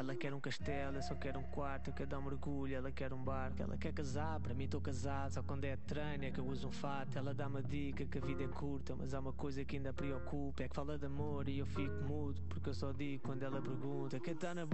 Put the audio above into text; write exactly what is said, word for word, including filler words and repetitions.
Ela quer um castelo, eu só quero um quarto. Eu quero dar um mergulho, ela quer um barco. Ela quer casar, para mim estou casado. Só quando é treino é que eu uso um fato. Ela dá uma dica que a vida é curta, mas há uma coisa que ainda preocupa. É que fala de amor e eu fico mudo, porque eu só digo quando ela pergunta. Quem tá na